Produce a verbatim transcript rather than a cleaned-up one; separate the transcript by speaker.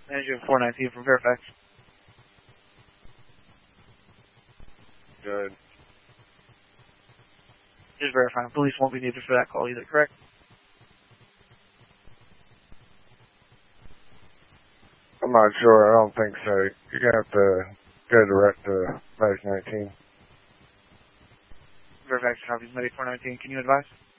Speaker 1: Manager four nineteen from Fairfax.
Speaker 2: Good.
Speaker 1: Just verifying. Police won't be needed for that call either, correct?
Speaker 2: I'm not sure. I don't think so. You're going to have to go direct to Medic nineteen.
Speaker 1: Fairfax copies Medic four nineteen. Can you advise?